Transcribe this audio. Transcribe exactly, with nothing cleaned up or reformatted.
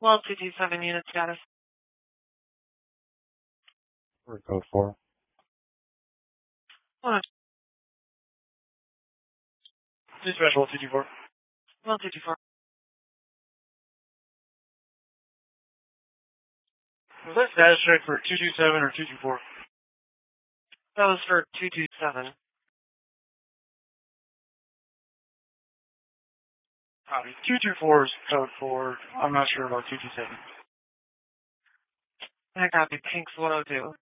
Well, two two seven unit status. For code four. Well, Dispatch one two two four. well, two two four. Was that status check for two two seven or two two four? That was for two two seven. Copy. two two four is code four. I'm not sure about two two seven. I copy. Pinks one oh two.